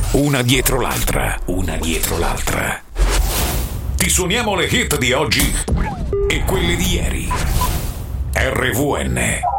Una dietro l'altra, una dietro l'altra. Ti suoniamo le hit di oggi e quelle di ieri. RVN